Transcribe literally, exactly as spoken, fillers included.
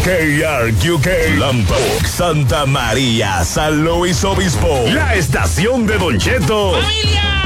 K R Q K, Lambok, Santa María, San Luis Obispo. La estación de Don Cheto. ¡Familia!